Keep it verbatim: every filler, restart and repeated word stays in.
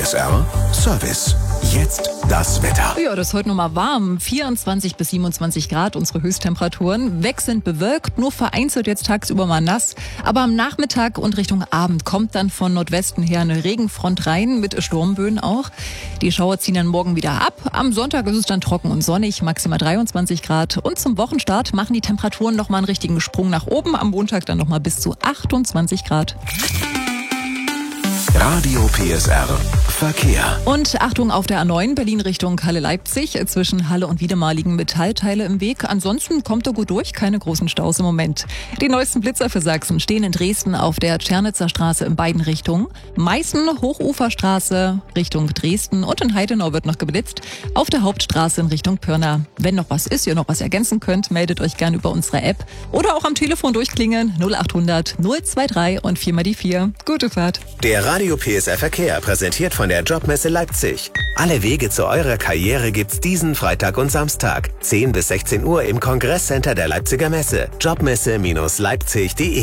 S R Service. Jetzt das Wetter. Ja, das ist heute nochmal warm. vierundzwanzig bis siebenundzwanzig Grad unsere Höchsttemperaturen. Wechselnd bewölkt, nur vereinzelt jetzt tagsüber mal nass. Aber am Nachmittag und Richtung Abend kommt dann von Nordwesten her eine Regenfront rein, mit Sturmböen auch. Die Schauer ziehen dann morgen wieder ab. Am Sonntag ist es dann trocken und sonnig, maximal dreiundzwanzig Grad. Und zum Wochenstart machen die Temperaturen nochmal einen richtigen Sprung nach oben. Am Montag dann nochmal bis zu achtundzwanzig Grad. Radio P S R Verkehr. Und Achtung auf der A neun Berlin Richtung Halle-Leipzig. Zwischen Halle und Wiedemar liegen Metallteile im Weg. Ansonsten kommt er gut durch, keine großen Staus im Moment. Die neuesten Blitzer für Sachsen stehen in Dresden auf der Tschernitzer Straße in beiden Richtungen. Meißen, Hochuferstraße Richtung Dresden und in Heidenau wird noch geblitzt. Auf der Hauptstraße in Richtung Pirna. Wenn noch was ist, ihr noch was ergänzen könnt, meldet euch gerne über unsere App oder auch am Telefon durchklingeln null achthundert null dreiundzwanzig und vier mal die vier. Gute Fahrt. Der Radio P S R Verkehr, präsentiert von der Jobmesse Leipzig. Alle Wege zu eurer Karriere gibt's diesen Freitag und Samstag. zehn bis sechzehn Uhr im Kongresscenter der Leipziger Messe. Jobmesse Leipzig punkt de